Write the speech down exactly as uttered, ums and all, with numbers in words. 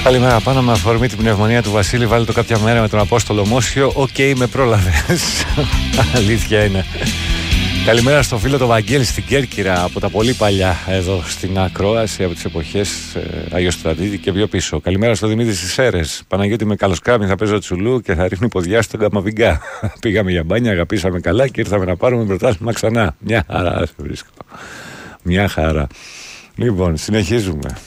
Καλημέρα, πάνω με αφορμή την πνευμονία του Βασίλη. Βάλε το κάποια μέρα με τον Απόστολο Μόσιο. Οκ, okay, με πρόλαβες. Αλήθεια είναι. Καλημέρα στο φίλο το Βαγγέλη στην Κέρκυρα, από τα πολύ παλιά εδώ στην ακρόαση, από τις εποχές ε, Αγιοστρατήτη και πιο πίσω. Καλημέρα στο Δημήτρη στις Σέρρες. Παναγιώτη με καλοσκάμι, θα παίζω τσουλού και θα ρίχνει ποδιά στον Καμαβιγκά. Πήγαμε για μπάνια, αγαπήσαμε καλά και ήρθαμε να πάρουμε πρωτάθλημα ξανά. Μια χαρά σε βρίσκω. Μια χαρά. Λοιπόν, συνεχίζουμε.